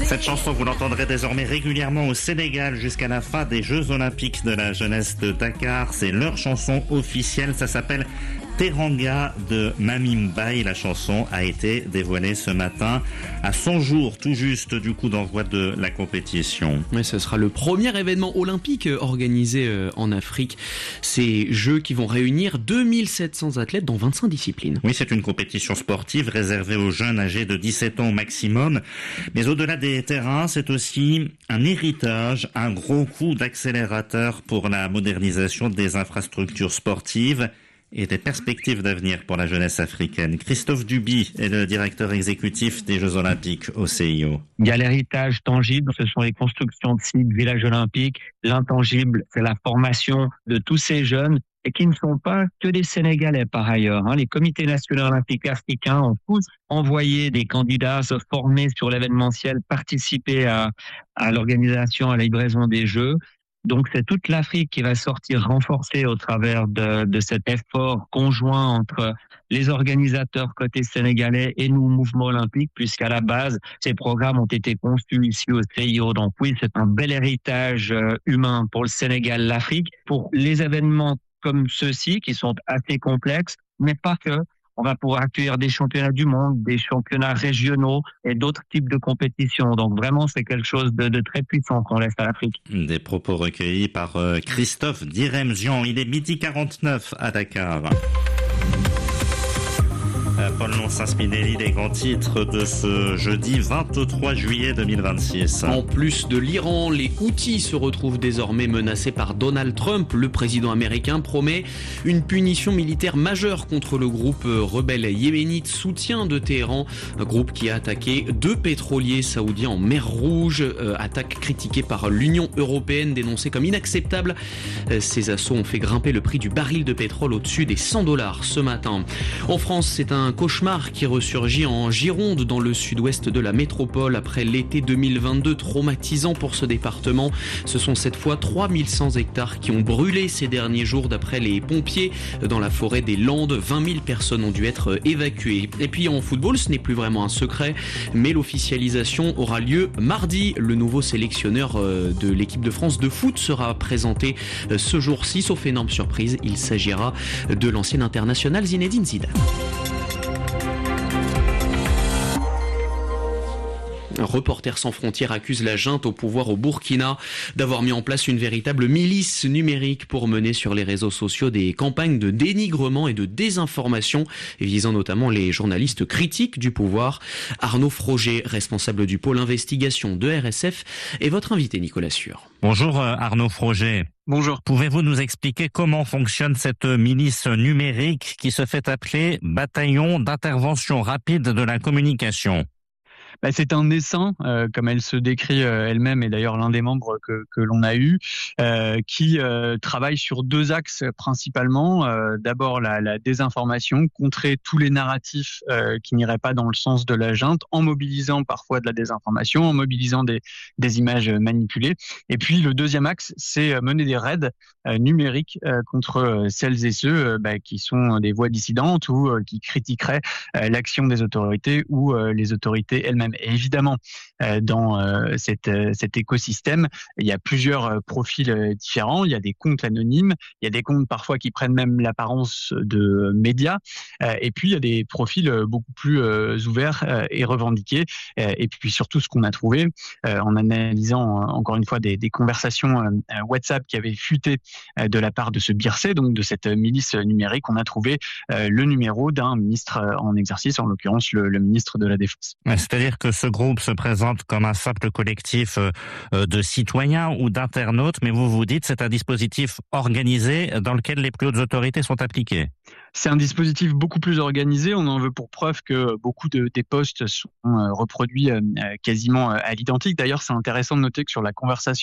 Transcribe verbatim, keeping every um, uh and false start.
Cette chanson, vous l'entendrez désormais régulièrement au Sénégal jusqu'à la fin des Jeux Olympiques de la jeunesse de Dakar. C'est leur chanson officielle, ça s'appelle Teranga de Mami Mbaye. La chanson a été dévoilée ce matin à cent jours tout juste du coup d'envoi de la compétition. Mais ce sera le premier événement olympique organisé en Afrique. Ces Jeux qui vont réunir deux mille sept cents athlètes dans vingt-cinq disciplines. Oui, c'est une compétition sportive réservée aux jeunes âgés de dix-sept ans au maximum. Mais au-delà des terrains, c'est aussi un héritage, un gros coup d'accélérateur pour la modernisation des infrastructures sportives et des perspectives d'avenir pour la jeunesse africaine. Christophe Duby est le directeur exécutif des Jeux Olympiques au C I O. Il y a l'héritage tangible, ce sont les constructions de sites, villages olympiques. L'intangible, c'est la formation de tous ces jeunes et qui ne sont pas que des Sénégalais par ailleurs. Les comités nationaux olympiques africains ont tous envoyé des candidats se former sur l'événementiel, participer à, à l'organisation, à la livraison des Jeux. Donc c'est toute l'Afrique qui va sortir renforcée au travers de, de cet effort conjoint entre les organisateurs côté sénégalais et nous, mouvement olympique, puisqu'à la base, ces programmes ont été conçus ici au C I O. Donc oui, c'est un bel héritage humain pour le Sénégal, l'Afrique, pour les événements comme ceux-ci qui sont assez complexes, mais pas que. On va pouvoir accueillir des championnats du monde, des championnats régionaux et d'autres types de compétitions. Donc vraiment, c'est quelque chose de, de très puissant qu'on laisse à l'Afrique. Des propos recueillis par Christophe Diremzian. Il est midi quarante-neuf à Dakar. Paul Nonsens-Spinelli, les grands titres de ce jeudi vingt-trois juillet deux mille vingt-six. En plus de l'Iran, les Houthis se retrouvent désormais menacés par Donald Trump. Le président américain promet une punition militaire majeure contre le groupe rebelle yéménite soutien de Téhéran, un groupe qui a attaqué deux pétroliers saoudiens en mer Rouge, euh, attaque critiquée par l'Union européenne, dénoncée comme inacceptable. Ces assauts ont fait grimper le prix du baril de pétrole au-dessus des cent dollars ce matin. En France, c'est un cauchemar qui ressurgit en Gironde, dans le sud-ouest de la métropole, après l'été deux mille vingt-deux traumatisant pour ce département. Ce sont cette fois trois mille cent hectares qui ont brûlé ces derniers jours d'après les pompiers. Dans la forêt des Landes, vingt mille personnes ont dû être évacuées. Et puis en football, ce n'est plus vraiment un secret, mais l'officialisation aura lieu mardi. Le nouveau sélectionneur de l'équipe de France de foot sera présenté ce jour-ci, sauf énorme surprise, il s'agira de l'ancien international Zinedine Zidane. Reporters sans frontières accuse la junte au pouvoir au Burkina d'avoir mis en place une véritable milice numérique pour mener sur les réseaux sociaux des campagnes de dénigrement et de désinformation visant notamment les journalistes critiques du pouvoir. Arnaud Froger, responsable du pôle investigation de R S F, est votre invité, Nicolas Sûr. Bonjour Arnaud Froger. Bonjour. Pouvez-vous nous expliquer comment fonctionne cette milice numérique qui se fait appeler Bataillon d'intervention rapide de la communication ? Bah, c'est un essaim, euh, comme elle se décrit euh, elle-même, et d'ailleurs l'un des membres que, que l'on a eu, euh, qui euh, travaille sur deux axes principalement. Euh, d'abord la, la désinformation, contrer tous les narratifs euh, qui n'iraient pas dans le sens de la junte, en mobilisant parfois de la désinformation, en mobilisant des, des images manipulées. Et puis le deuxième axe, c'est mener des raids euh, numériques euh, contre celles et ceux euh, bah, qui sont des voix dissidentes ou euh, qui critiqueraient euh, l'action des autorités ou euh, les autorités elles-mêmes. Et évidemment, euh, dans euh, cette, euh, cet écosystème, il y a plusieurs euh, profils euh, différents. Il y a des comptes anonymes, il y a des comptes parfois qui prennent même l'apparence de médias, euh, et puis il y a des profils euh, beaucoup plus euh, ouverts euh, et revendiqués. Euh, et puis surtout, ce qu'on a trouvé euh, en analysant euh, encore une fois des, des conversations euh, WhatsApp qui avaient fuité euh, de la part de ce B I R C, donc de cette milice numérique, on a trouvé euh, le numéro d'un ministre euh, en exercice, en l'occurrence le, le ministre de la Défense. Ouais, c'est-à-dire que ce groupe se présente comme un simple collectif de citoyens ou d'internautes, mais vous vous dites c'est un dispositif organisé dans lequel les plus hautes autorités sont impliquées. C'est un dispositif beaucoup plus organisé. On en veut pour preuve que beaucoup de, des posts sont reproduits quasiment à l'identique. D'ailleurs, c'est intéressant de noter que sur la conversation